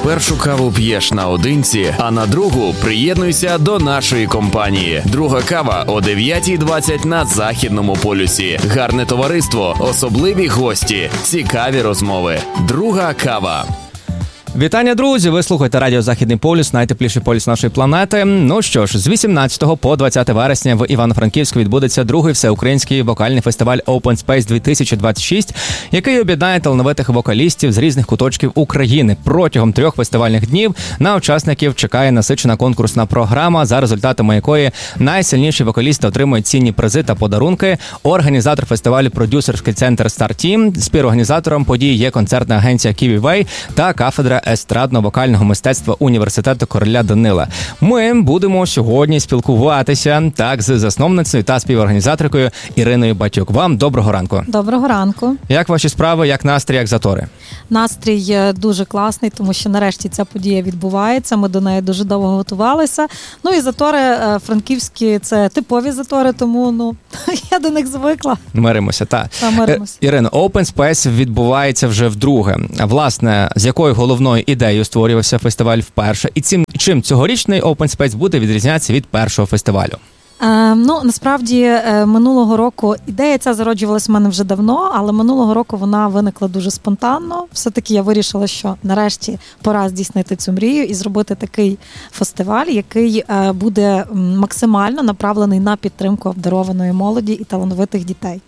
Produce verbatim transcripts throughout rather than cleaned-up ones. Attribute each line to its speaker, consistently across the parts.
Speaker 1: першу каву п'єш наодинці, а на другу приєднуйся до нашої компанії. Друга кава о дев'ята двадцять на Західному полюсі. Гарне товариство, особливі гості, цікаві розмови. Друга кава.
Speaker 2: Вітання, друзі! Ви слухаєте радіо «Західний полюс», найтепліший полюс нашої планети. Ну що ж, з вісімнадцятого по двадцяте вересня в Івано-Франківську відбудеться другий всеукраїнський вокальний фестиваль Open Space дві тисячі двадцять шість, який об'єднає талановитих вокалістів з різних куточків України. Протягом трьох фестивальних днів на учасників чекає насичена конкурсна програма, за результатами якої найсильніші вокалісти отримують цінні призи та подарунки. Організатор фестивалю – продюсерський центр Star Team. Співорганізатором події є концертна агенція Kiwi та кафедра естрадно-вокального мистецтва університету Короля Данила. Ми будемо сьогодні спілкуватися так з засновницею та співорганізаторкою Іриною Батюк. Вам доброго ранку.
Speaker 3: Доброго ранку.
Speaker 2: Як ваші справи, як настрій, як затори?
Speaker 3: Настрій дуже класний, тому що нарешті ця подія відбувається. Ми до неї дуже довго готувалися. Ну і затори франківські – це типові затори, тому ну я до них звикла.
Speaker 2: Миримося, так.
Speaker 3: Та, миримося.
Speaker 2: Ірино, Open Space відбувається вже вдруге. Власне, з якою головною ідеєю створювався фестиваль вперше? І цим, чим цьогорічний Open Space буде відрізнятися від першого фестивалю?
Speaker 3: Е, ну, насправді, е, минулого року ідея ця зароджувалась в мене вже давно, але минулого року вона виникла дуже спонтанно. Все-таки я вирішила, що нарешті пора здійснити цю мрію і зробити такий фестиваль, який е, буде максимально направлений на підтримку обдарованої молоді і талановитих дітей.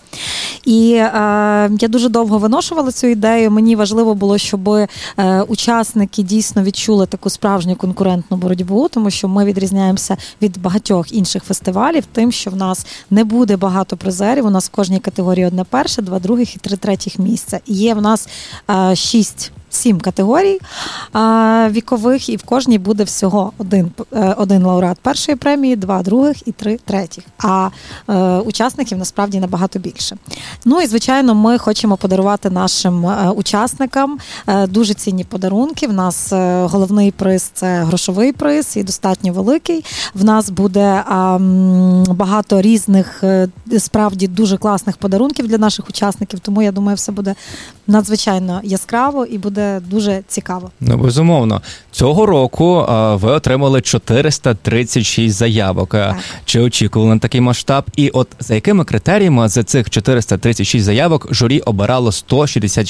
Speaker 3: І е, я дуже довго виношувала цю ідею. Мені важливо було, щоб е, учасники дійсно відчули таку справжню конкурентну боротьбу, тому що ми відрізняємося від багатьох інших фестивалів тим, що в нас не буде багато призерів. У нас в кожній категорії одне перше, два других і три третіх місця. І є в нас е, шість Сім категорій а, вікових, і в кожній буде всього один, один лауреат першої премії, два других і три третіх. А е, учасників насправді набагато більше. Ну і, звичайно, ми хочемо подарувати нашим е, учасникам е, дуже цінні подарунки. В нас е, головний приз – це грошовий приз, і достатньо великий. В нас буде е, багато різних, е, справді, дуже класних подарунків для наших учасників, тому, я думаю, все буде надзвичайно яскраво і буде дуже цікаво.
Speaker 2: Ну, безумовно. Цього року а, ви отримали чотириста тридцять шість заявок. Так. Чи очікували на такий масштаб? І от за якими критеріями за цих чотириста тридцять шість заявок журі обирало сто шістдесят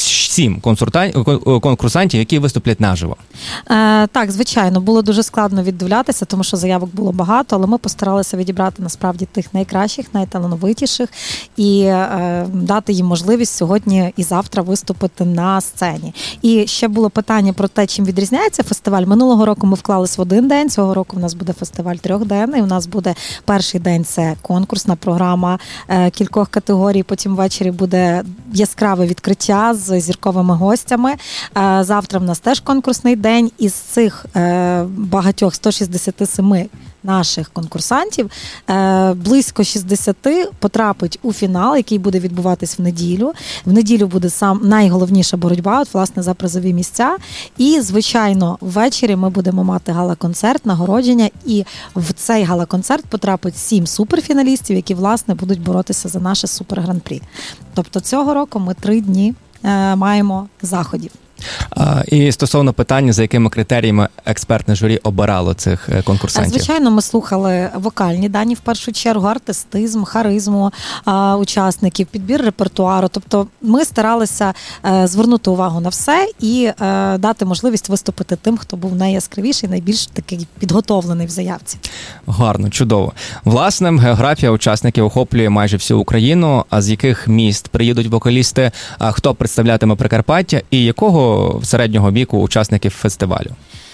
Speaker 2: сім конкурсантів, які виступлять наживо?
Speaker 3: Е, так, звичайно, було дуже складно віддивлятися, тому що заявок було багато, але ми постаралися відібрати насправді тих найкращих, найталановитіших і е, дати їм можливість сьогодні і завтра виступити на сцені. І ще було питання про те, чим відрізняється фестиваль. Минулого року ми вклались в один день, цього року в нас буде фестиваль трьохденний. У нас буде перший день – це конкурсна програма е, кількох категорій, потім ввечері буде яскраве відкриття з зірковими гостями. Е, завтра в нас теж конкурсний день. Із цих е, багатьох сто шістдесят сім наших конкурсантів близько шістдесят потрапить у фінал, який буде відбуватись в неділю. В неділю буде сам найголовніша боротьба, от, власне, за призові місця. І, звичайно, ввечері ми будемо мати гала-концерт, нагородження, і в цей гала-концерт потрапить сім суперфіналістів, які, власне, будуть боротися за наше супер-гран-прі. Тобто цього року ми три дні е, маємо заходів.
Speaker 2: А, і стосовно питання, за якими критеріями експертне журі обирало цих конкурсантів?
Speaker 3: Звичайно, ми слухали вокальні дані в першу чергу, артистизм, харизму а, учасників, підбір репертуару. Тобто ми старалися а, звернути увагу на все і а, дати можливість виступити тим, хто був найяскравіший, найбільш такий підготовлений в заявці.
Speaker 2: Гарно, чудово. Власне, географія учасників охоплює майже всю Україну. А з яких міст приїдуть вокалісти, а хто представлятиме Прикарпаття і якого середнього віку учасників фестивалю?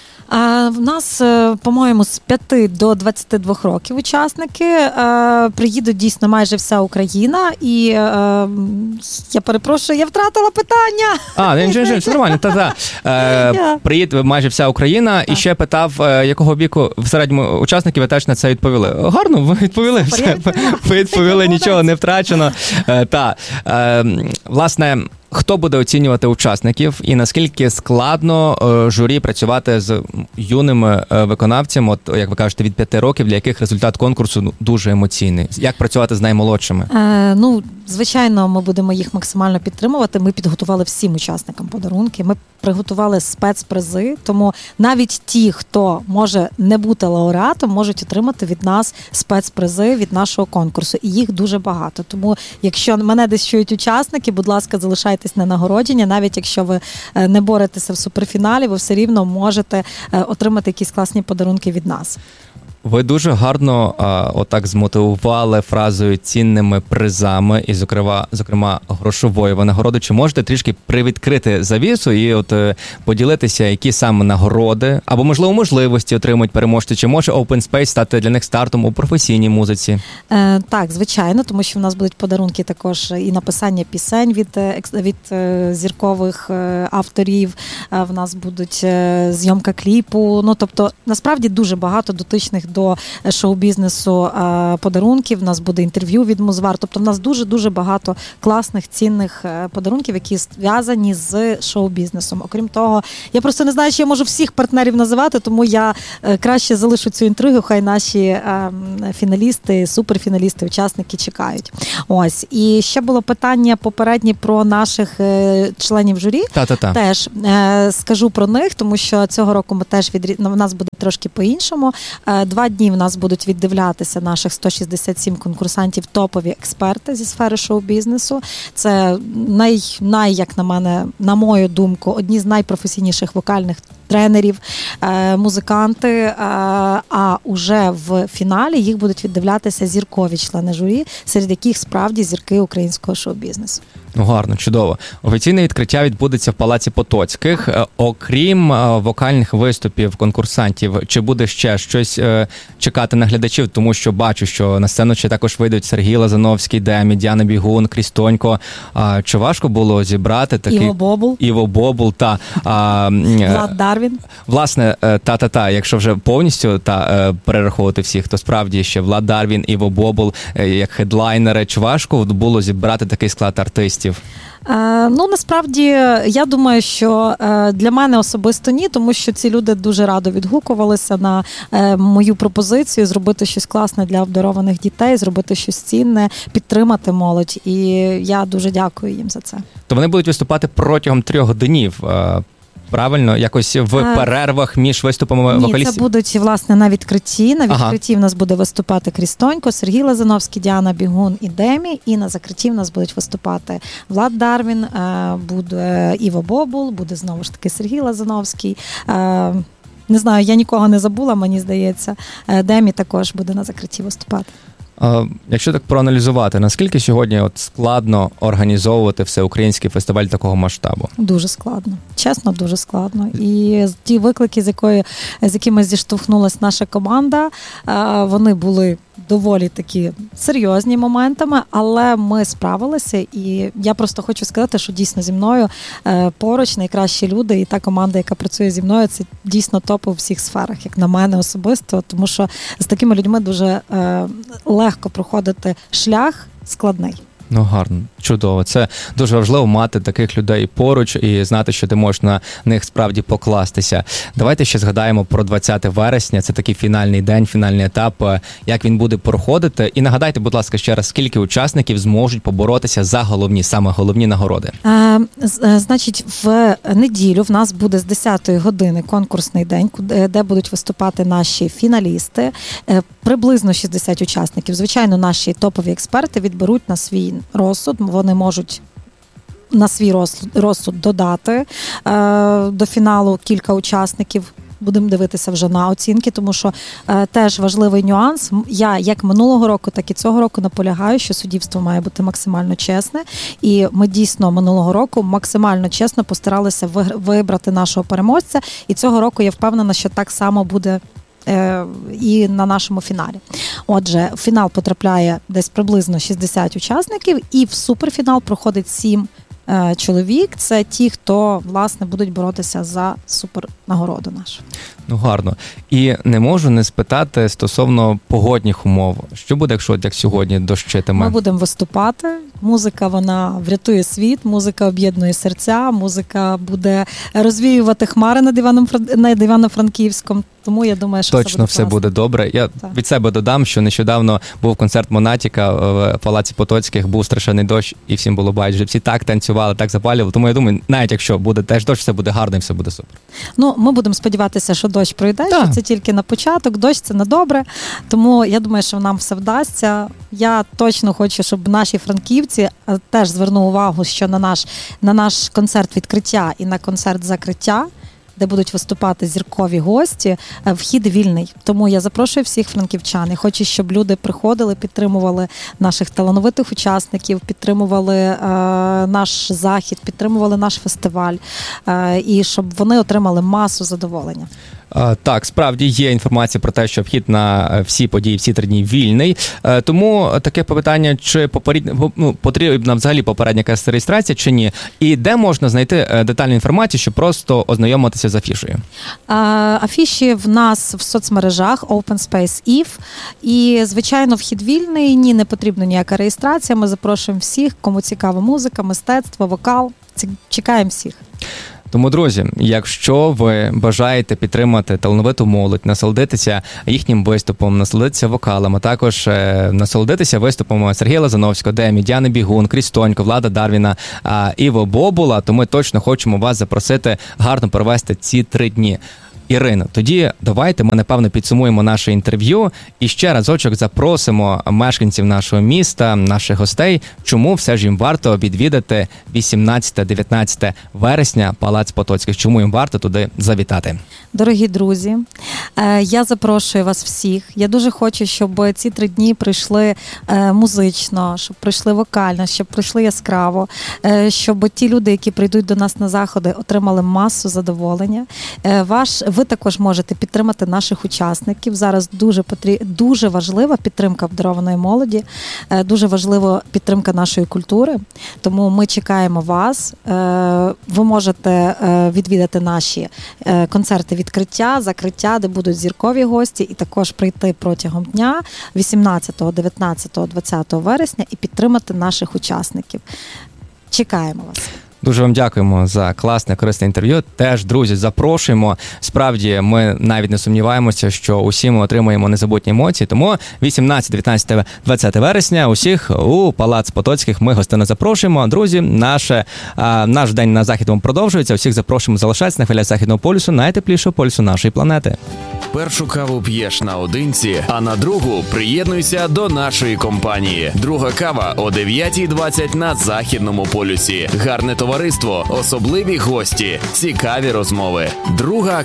Speaker 3: А, в нас, по-моєму, з п'яти до двадцяти двох років учасники. А, приїдуть дійсно майже вся Україна. І а, я перепрошую, я втратила питання.
Speaker 2: А, не, не, не, все нормально. Та-та. Е, приїде майже вся Україна. Так. І ще питав, якого віку в середньому учасники, ви теж на це відповіли. Гарно, ви відповіли. Все. Ви відповіли, нічого не втрачено. Е, та. Е, власне, хто буде оцінювати учасників і наскільки складно е, журі працювати з юними е, виконавцями, от, як ви кажете, від п'яти років, для яких результат конкурсу ну, дуже емоційний? Як працювати з наймолодшими?
Speaker 3: Е, ну, Звичайно, ми будемо їх максимально підтримувати. Ми підготували всім учасникам подарунки. Ми приготували спецпризи, тому навіть ті, хто може не бути лауреатом, можуть отримати від нас спецпризи від нашого конкурсу. І їх дуже багато. Тому, якщо мене десь чують учасники, будь ласка, залишайтесь на нагородження. Навіть якщо ви не боретеся в суперфіналі, ви все рівно можете отримати якісь класні подарунки від нас.
Speaker 2: Ви дуже гарно а, отак змотивували фразою цінними призами і, зокрема, зокрема, грошовою винагородою. Чи можете трішки привідкрити завісу і от е, поділитися, які саме нагороди або, можливо, можливості отримують переможці? Чи може Open Space стати для них стартом у професійній музиці?
Speaker 3: Е, так, звичайно, тому що в нас будуть подарунки також і написання пісень від, від е, зіркових е, авторів, е, в нас будуть е, зйомка кліпу. Ну, тобто, насправді, дуже багато дотичних до шоу-бізнесу подарунків. У нас буде інтерв'ю від Музвар. Тобто в нас дуже-дуже багато класних, цінних подарунків, які зв'язані з шоу-бізнесом. Окрім того, я просто не знаю, чи я можу всіх партнерів називати, тому я краще залишу цю інтригу, хай наші фіналісти, суперфіналісти, учасники чекають. Ось. І ще було питання попереднє про наших членів журі.
Speaker 2: Та-та-та.
Speaker 3: Теж скажу про них, тому що цього року ми теж відрі... в нас буде трошки по-іншому. Два дні в нас будуть віддивлятися наших сто шістдесят сім конкурсантів, топові експерти зі сфери шоу-бізнесу. Це най, най, як на мене, на мою думку, одні з найпрофесійніших вокальних тренерів, музиканти, а уже в фіналі їх будуть віддивлятися зіркові члени журі, серед яких справді зірки українського шоу-бізнесу.
Speaker 2: Ну, гарно, чудово. Офіційне відкриття відбудеться в Палаці Потоцьких. Окрім вокальних виступів конкурсантів, чи буде ще щось чекати на глядачів? Тому що бачу, що на сцену ще також вийдуть Сергій Лазановський, Демі, Діана Бігун, Крістонько. Чи важко було зібрати такий...
Speaker 3: Іво Бобул.
Speaker 2: Іво Бобул, та... А...
Speaker 3: Влад Дарвін.
Speaker 2: Власне, та-та-та, якщо вже повністю та перераховувати всіх, то справді ще Влад Дарвін, Іво Бобул, як хедлайнери. Чи важко було зібрати такий склад артистів?
Speaker 3: Е, ну, насправді, я думаю, що е, для мене особисто ні, тому що ці люди дуже радо відгукувалися на е, мою пропозицію зробити щось класне для обдарованих дітей, зробити щось цінне, підтримати молодь. І я дуже дякую їм за це. То
Speaker 2: вони будуть виступати протягом трьох днів, е, правильно? Якось в а, перервах між виступами
Speaker 3: ні,
Speaker 2: вокалістів?
Speaker 3: Ні, це будуть, власне, на відкритті. На відкритті ага. в нас буде виступати Крістонько, Сергій Лазановський, Діана Бігун і Демі. І на закритті в нас будуть виступати Влад Дарвін, буде Іво Бобул, буде знову ж таки Сергій Лазановський. Не знаю, я нікого не забула, мені здається. Демі також буде на закритті виступати.
Speaker 2: Якщо так проаналізувати, наскільки сьогодні от складно організовувати всеукраїнський фестиваль такого масштабу?
Speaker 3: Дуже складно. Чесно, дуже складно. І ті виклики, з якої, з якими зіштовхнулася наша команда, вони були доволі такі серйозні моментами, але ми справилися. І я просто хочу сказати, що дійсно зі мною поруч найкращі люди, і та команда, яка працює зі мною, це дійсно топ у всіх сферах, як на мене особисто, тому що з такими людьми дуже легко проходити шлях складний.
Speaker 2: Ну, гарно, чудово. Це дуже важливо мати таких людей поруч і знати, що ти можеш на них справді покластися. Давайте ще згадаємо про двадцяте вересня. Це такий фінальний день, фінальний етап, як він буде проходити. І нагадайте, будь ласка, ще раз, скільки учасників зможуть поборотися за головні, саме головні нагороди?
Speaker 3: А, значить, в неділю в нас буде з десятої години конкурсний день, де будуть виступати наші фіналісти. Приблизно шістдесят учасників. Звичайно, наші топові експерти відберуть на свій розсуд, вони можуть на свій розсуд, розсуд додати е, до фіналу кілька учасників. Будемо дивитися вже на оцінки, тому що е, теж важливий нюанс. Я як минулого року, так і цього року наполягаю, що суддівство має бути максимально чесне. І ми дійсно минулого року максимально чесно постаралися вибрати нашого переможця. І цього року я впевнена, що так само буде і на нашому фіналі. Отже, в фінал потрапляє десь приблизно шістдесят учасників, і в суперфінал проходить сім чоловік. Це ті, хто, власне, будуть боротися за супернагороду нашу.
Speaker 2: Ну, гарно. І не можу не спитати стосовно погодних умов. Що буде, якщо як сьогодні дощитиме?
Speaker 3: Ми будемо виступати. Музика, вона врятує світ, музика об'єднує серця, музика буде розвіювати хмари над Іваном над Івано-Франківськом. Тому я думаю, що
Speaker 2: точно
Speaker 3: все буде,
Speaker 2: все буде добре. Я
Speaker 3: так.
Speaker 2: від себе додам, що нещодавно був концерт Монатіка в Палаці Потоцьких, був страшенний дощ, і всім було байдуже. Всі так танцювали, так запалювали. Тому я думаю, навіть якщо буде теж дощ, все буде гарно і все буде супер.
Speaker 3: Ну, ми будемо сподіватися, що дощ пройде,
Speaker 2: так.
Speaker 3: що це тільки на початок, дощ це не добре. Тому я думаю, що нам все вдасться. Я точно хочу, щоб наші франківці теж звернули увагу, що на наш, на наш концерт відкриття і на концерт закриття, де будуть виступати зіркові гості, вхід вільний. Тому я запрошую всіх франківчан. Я хочу, щоб люди приходили, підтримували наших талановитих учасників, підтримували е, наш захід, підтримували наш фестиваль, е, і щоб вони отримали масу задоволення.
Speaker 2: Так, справді є інформація про те, що вхід на всі події, всі три дні вільний. Тому таке питання, чи попередня, ну, потрібна взагалі попередня якась реєстрація, чи ні? І де можна знайти детальну інформацію, щоб просто ознайомитися з афішею?
Speaker 3: Афіші в нас в соцмережах Open Space ів. І, звичайно, вхід вільний, ні, не потрібна ніяка реєстрація. Ми запрошуємо всіх, кому цікава музика, мистецтво, вокал. Чекаємо всіх.
Speaker 2: Тому, друзі, якщо ви бажаєте підтримати талановиту молодь, насолодитися їхнім виступом, насолодитися вокалом, а також е, насолодитися виступом Сергія Лазановського, Демі, Діани Бігун, Крістонько, Влада Дарвіна, е, Іво Бобула, то ми точно хочемо вас запросити гарно провести ці три дні. Ірино, тоді давайте ми, напевно, підсумуємо наше інтерв'ю і ще разочок запросимо мешканців нашого міста, наших гостей, чому все ж їм варто відвідати вісімнадцяте-дев'ятнадцяте вересня Палац Потоцьких, чому їм варто туди завітати.
Speaker 3: Дорогі друзі, я запрошую вас всіх. Я дуже хочу, щоб ці три дні пройшли музично, щоб пройшли вокально, щоб пройшли яскраво, щоб ті люди, які прийдуть до нас на заходи, отримали масу задоволення. Ваш Ви також можете підтримати наших учасників. Зараз дуже потріб... дуже важлива підтримка обдарованої молоді, дуже важлива підтримка нашої культури. Тому ми чекаємо вас. Ви можете відвідати наші концерти відкриття, закриття, де будуть зіркові гості, і також прийти протягом дня вісімнадцятого, дев'ятнадцятого, двадцятого вересня і підтримати наших учасників. Чекаємо вас.
Speaker 2: Дуже вам дякуємо за класне, корисне інтерв'ю. Теж, друзі, запрошуємо. Справді, ми навіть не сумніваємося, що усі ми отримаємо незабутні емоції. Тому вісімнадцяте, дев'ятнадцяте, двадцяте вересня усіх у Палац Потоцьких ми гостину запрошуємо. Друзі, наше, а, наш день на Західному продовжується. Усіх запрошуємо залишатися на хвилях Західного полюсу, найтеплішого полюсу нашої планети.
Speaker 1: Першу каву п'єш наодинці, а на другу приєднуйся до нашої компанії. Друга кава о дев'ятій двадцять на Західному полюсі. Гарне товариство, особливі гості, цікаві розмови. Друга